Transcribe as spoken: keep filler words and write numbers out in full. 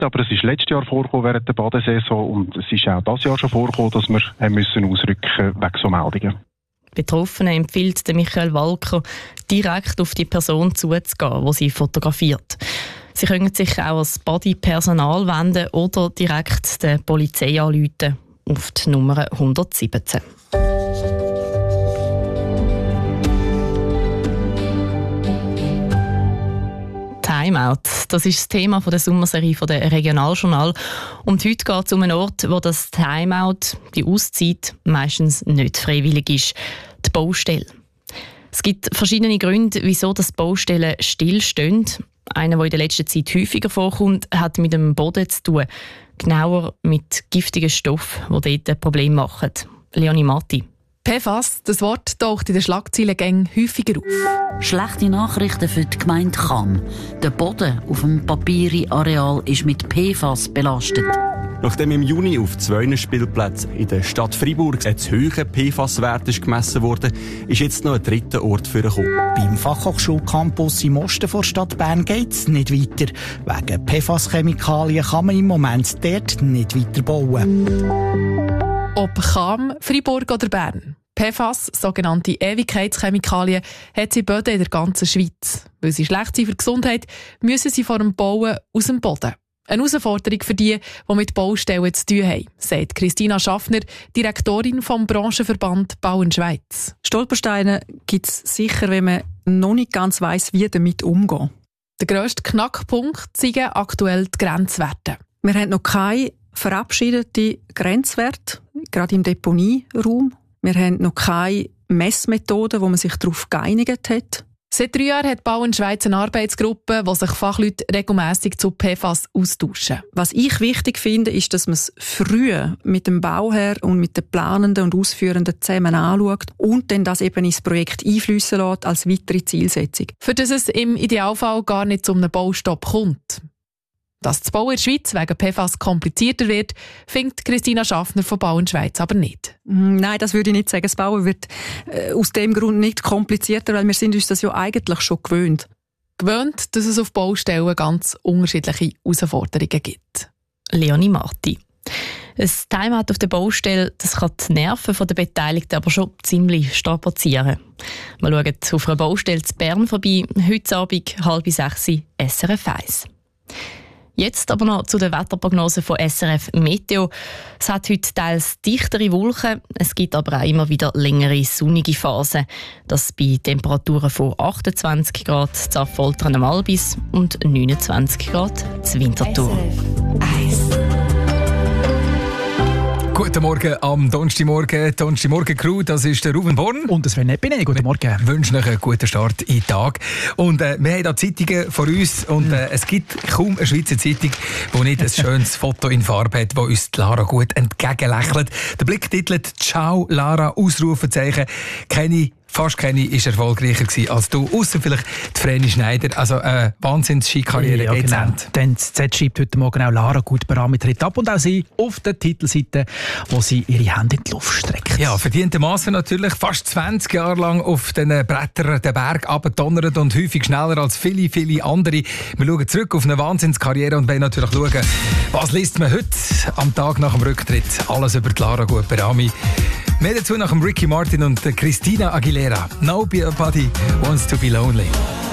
aber es ist letztes Jahr vorgekommen während der Badesaison und es ist auch dieses Jahr schon vorgekommen, dass wir haben müssen ausrücken wegen so Meldungen. Betroffenen empfiehlt Michael Walker, direkt auf die Person zuzugehen, die sie fotografiert. Sie können sich auch als Bodypersonal wenden oder direkt der Polizei anrufen auf die Nummer hundertsiebzehn. Timeout. Das ist das Thema der Sommerserie der Regionaljournal. Und heute geht es um einen Ort, wo das Timeout, die Auszeit, meistens nicht freiwillig ist. Die Baustelle. Es gibt verschiedene Gründe, wieso das Baustellen stillstehen. Einer, der in der letzten Zeit häufiger vorkommt, hat mit dem Boden zu tun. Genauer mit giftigen Stoffen, die dort Probleme machen. Leonie Matti. P F A S, das Wort taucht in den Schlagzeilen gäng häufiger auf. Schlechte Nachrichten für die Gemeinde Cham. Der Boden auf dem Papiri-Areal ist mit P F A S belastet. Nachdem im Juni auf zwei Spielplätzen in der Stadt Freiburg ein zu hoher P F A S-Wert gemessen wurde, ist jetzt noch ein dritter Ort vorgekommen. Beim Fachhochschulcampus im Osten der Stadt Bern geht es nicht weiter. Wegen P F A S-Chemikalien kann man im Moment dort nicht weiter bauen. Ob Cham, Freiburg oder Bern. P F A S, sogenannte Ewigkeitschemikalien, hat sie Böden in der ganzen Schweiz. Weil sie schlecht sind für die Gesundheit, müssen sie vor dem Bauen aus dem Boden. Eine Herausforderung für die, die mit Baustellen zu tun haben, sagt Christina Schaffner, Direktorin vom Branchenverband Bauen Schweiz. Stolpersteine gibt es sicher, wenn man noch nicht ganz weiss, wie damit umgehen. Der grösste Knackpunkt sind aktuell die Grenzwerte. Wir haben noch keine verabschiedeten Grenzwerte, gerade im Deponieraum. Wir haben noch keine Messmethoden, wo man sich darauf geeinigt hat. Seit drei Jahren hat Bauen Schweiz eine Arbeitsgruppe, wo sich Fachleute regelmässig zu P F A S austauschen. Was ich wichtig finde, ist, dass man es früh mit dem Bauherr und mit den Planenden und Ausführenden zusammen anschaut und dann das eben ins Projekt einfliessen lässt als weitere Zielsetzung. Für das es im Idealfall gar nicht zu einem Baustopp kommt. Dass das Bauen in der Schweiz wegen P F A S komplizierter wird, findet Christina Schaffner von Bauen Schweiz aber nicht. Nein, das würde ich nicht sagen. Das Bauen wird äh, aus dem Grund nicht komplizierter, weil wir sind uns das ja eigentlich schon gewöhnt. Gewöhnt, dass es auf Baustellen ganz unterschiedliche Herausforderungen gibt. Leonie Marti. Ein Timeout auf der Baustelle, das kann die Nerven der Beteiligten aber schon ziemlich strapazieren. Wir schauen auf einer Baustelle zu Bern vorbei, heute Abend halb sechs S R F eins. Jetzt aber noch zu der Wetterprognose von S R F Meteo. Es hat heute teils dichtere Wolken, es gibt aber auch immer wieder längere sonnige Phasen. Das bei Temperaturen von achtundzwanzig Grad zu Affoltern am Albis und neunundzwanzig Grad zu Winterthur. Guten Morgen am Donnerstagmorgen. Donnerstagmorgen Crew, das ist der Ruben Born. Und das René Binet. Guten Morgen. Wir wünschen euch einen guten Start in den Tag. Und äh, wir haben hier Zeitungen vor uns und äh, es gibt kaum eine Schweizer Zeitung, die nicht ein schönes Foto in Farbe hat, das uns Lara gut entgegenlächelt. Der Blick titelt «Ciao Lara!» Ausrufezeichen. Keine Fast keine ist erfolgreicher gewesen als du, ausser vielleicht die Vreni Schneider. Also eine äh, Wahnsinns-Skikarriere ja, jetzt. Genau. Denn das Z schreibt heute Morgen auch Lara Gutberami tritt ab und auch sie auf der Titelseite, wo sie ihre Hände in die Luft streckt. Ja, verdientermaßen natürlich fast zwanzig Jahre lang auf den Brettern den Berg abgedonnert und häufig schneller als viele, viele andere. Wir schauen zurück auf eine Wahnsinnskarriere und wollen natürlich schauen, was liest man heute am Tag nach dem Rücktritt. Alles über die Lara Gutberami. Mehr dazu nach dem Ricky Martin und Christina Aguilera. Nobody wants to be lonely.